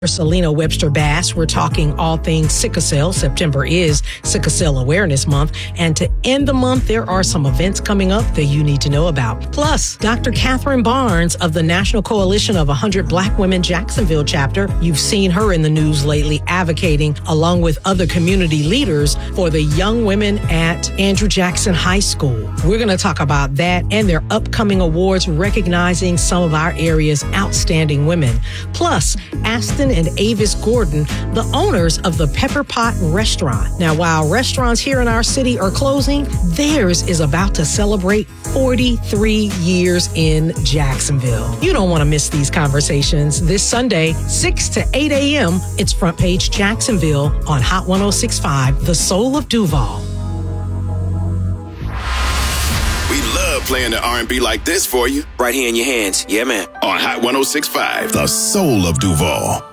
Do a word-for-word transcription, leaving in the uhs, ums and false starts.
Selena Webster Bass. We're talking all things sickle cell. September is Sickle Cell Awareness Month. And to end the month, there are some events coming up that you need to know about. Plus, Doctor Catherine Barnes of the National Coalition of one hundred Black Women Jacksonville chapter. You've seen her in the news lately advocating, along with other community leaders, for the young women at Andrew Jackson High School. We're going to talk about that and their upcoming awards recognizing some of our area's outstanding women. Plus, Aston and Avis Gordon, the owners of the Pepper Pot Restaurant. Now, while restaurants here in our city are closing, theirs is about to celebrate forty-three years in Jacksonville. You don't want to miss these conversations. This Sunday, six to eight a.m., it's Front Page Jacksonville on Hot one oh six point five, the soul of Duval. We love playing the R and B like this for you. Right here in your hands. Yeah, man. On Hot one oh six point five, the soul of Duval.